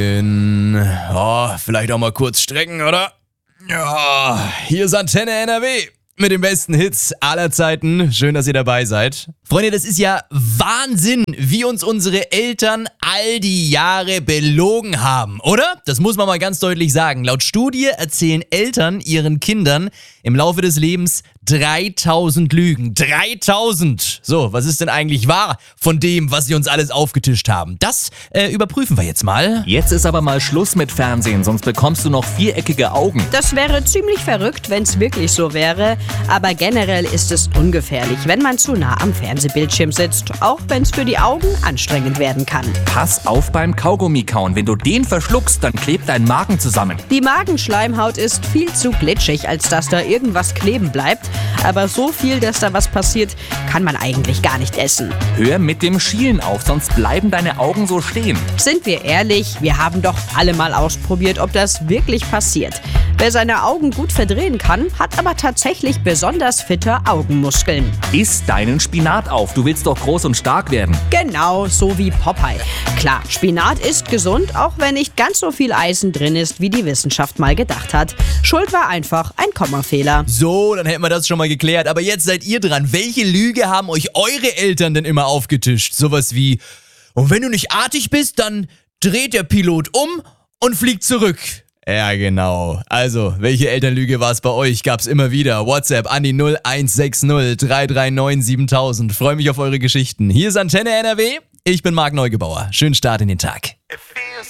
Vielleicht auch mal kurz strecken, oder? Ja, hier ist Antenne NRW mit den besten Hits aller Zeiten. Schön, dass ihr dabei seid. Freunde, das ist ja Wahnsinn, wie uns unsere Eltern all die Jahre belogen haben, oder? Das muss man mal ganz deutlich sagen. Laut Studie erzählen Eltern ihren Kindern im Laufe des Lebens 3000 Lügen. 3000! So, was ist denn eigentlich wahr von dem, was sie uns alles aufgetischt haben? Das überprüfen wir jetzt mal. Jetzt ist aber mal Schluss mit Fernsehen, sonst bekommst du noch viereckige Augen. Das wäre ziemlich verrückt, wenn es wirklich so wäre. Aber generell ist es ungefährlich, wenn man zu nah am Fernsehbildschirm sitzt. Auch wenn es für die Augen anstrengend werden kann. Pass auf beim Kaugummi-Kauen. Wenn du den verschluckst, dann klebt dein Magen zusammen. Die Magenschleimhaut ist viel zu glitschig, als dass da irgendwas kleben bleibt. Aber so viel, dass da was passiert, kann man eigentlich gar nicht essen. Hör mit dem Schielen auf, sonst bleiben deine Augen so stehen. Sind wir ehrlich, wir haben doch alle mal ausprobiert, ob das wirklich passiert. Wer seine Augen gut verdrehen kann, hat aber tatsächlich besonders fitte Augenmuskeln. Iss deinen Spinat auf, du willst doch groß und stark werden. Genau, so wie Popeye. Klar, Spinat ist gesund, auch wenn nicht ganz so viel Eisen drin ist, wie die Wissenschaft mal gedacht hat. Schuld war einfach ein Kommafehler. So, dann hätten wir das schon mal geklärt. Aber jetzt seid ihr dran. Welche Lüge haben euch eure Eltern denn immer aufgetischt? Sowas wie, und wenn du nicht artig bist, dann dreht der Pilot um und fliegt zurück. Ja, genau. Also, welche Elternlüge war es bei euch? Gab's immer wieder. WhatsApp an die 0160 339 7000. Freue mich auf eure Geschichten. Hier ist Antenne NRW. Ich bin Marc Neugebauer. Schönen Start in den Tag.